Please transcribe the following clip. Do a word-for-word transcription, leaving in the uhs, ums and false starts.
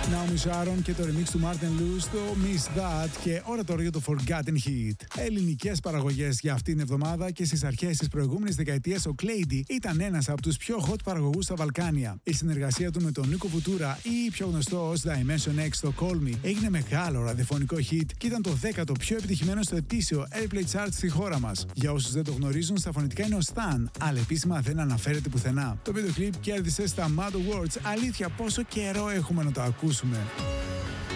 Naomi Sharon και το remix του Martin Lewis στο Miss That και ώρα τώρα για το Forgotten Hit. Ελληνικές παραγωγές για αυτήν την εβδομάδα και στις αρχές της προηγούμενης δεκαετίας ο Clady ήταν ένας από τους πιο hot παραγωγούς στα Βαλκάνια. Η συνεργασία του με τον Νίκο Βουτούρα ή πιο γνωστό ως Dimension X στο Call Me έγινε μεγάλο ραδιοφωνικό hit και ήταν το δέκατο πιο επιτυχημένο στο ετήσιο Airplay Chart στη χώρα μας. Για όσους δεν το γνωρίζουν, στα φωνητικά είναι ο Stan, αλλά επίσημα δεν αναφέρεται πουθενά. Το βίντεο κλιπ κέρδισε στα Mad Awards. Αλήθεια, πόσο καιρό έχουμε να το ακούσουμε.